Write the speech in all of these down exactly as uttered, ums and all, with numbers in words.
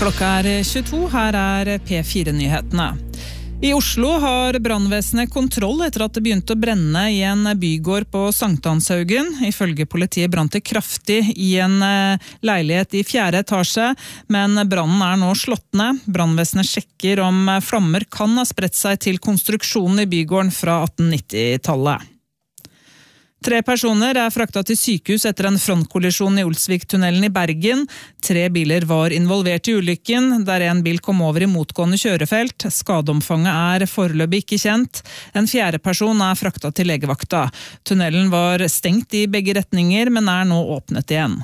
Klokka er tjueto, her er P fire-nyhetene. I Oslo har brannvesenet kontroll etter at det begynte å brenne i en bygård på Sankthanshaugen. Ifølge politiet brant det kraftig i en leilighet i fjerde etasje, men brannen er nå slått ned. Brannvesenet sjekker om flammer kan ha spredt seg til konstruksjonen i bygården fra atten nitti-tallet. Tre personer er fraktet til sykehus etter en frontkollisjon i Olsvik-tunnelen i Bergen. Tre biler var involvert i ulykken, der en bil kom over i motgående kjørefelt. Skadeomfanget er foreløpig ikke kjent. En fjerde person er fraktet til legevakta. Tunnelen var stengt i begge retninger, men er nå åpnet igjen.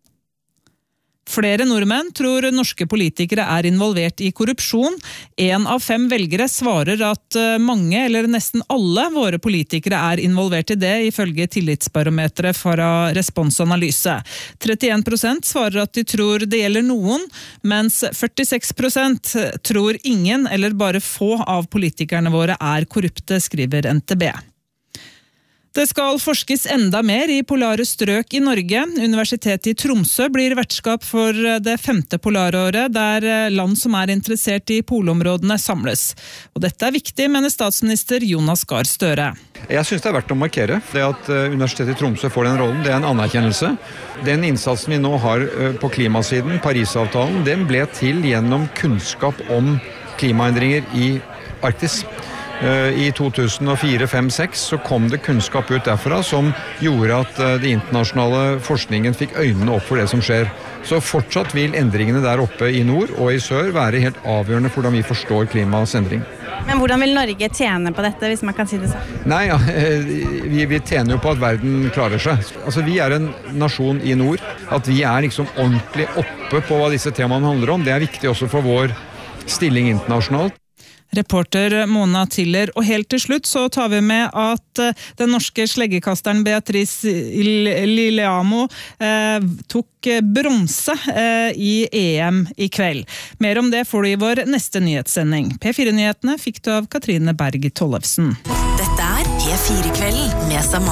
Flere nordmenn tror norske politikere er involvert i korrupsjon. En av fem velgere svarer at mange, eller nesten alle, våre politikere er involvert i det, ifølge tillitsbarometeret fra Responsanalyse. trettien prosent svarer at de tror det gjelder noen, mens førtiseks prosent tror ingen eller bare få av politikerne våre er korrupte, skriver N T B. Det skal forskes enda mer i polare strøk i Norge. Universitetet i Tromsø blir vertskap for det femte polaråret, der land som er interessert i polområdene samles. Og dette er viktig, mener statsminister Jonas Gahr Støre. Jeg synes det er verdt å markere. Det at Universitetet i Tromsø får den rollen, det er en anerkjennelse. Den innsatsen vi nå har på klimasiden, Parisavtalen, den ble til gjennom kunnskap om klimaendringer i Arktis. I to tusen og fire, fem, seks så kom det kunnskap ut derfra som gjorde at den internasjonale forskningen fikk øynene opp for det som skjer. Så fortsatt vil endringene der oppe i nord og i sør være helt avgjørende for hvordan vi forstår klimaets endring. Men hvordan vil Norge tjene på dette, hvis man kan si det sånn? Nei, ja, vi, vi tjener jo på at verden klarer seg. Altså, vi er en nasjon i nord. At vi er liksom ordentlig oppe på hva disse temaene handler om, det er viktig også for vår stilling internasjonalt. Reporter Mona Tiller, og helt til slutt så tar vi med at den norske sleggekasteren Beatrice Lilleamo eh, tok bronse eh, i E M i kveld. Mer om det får du i vår neste nyhetssending. P fire-nyhetene fikk du av Katrine Berg Tollefsen. Dette er P fire-kvelden med Samantha.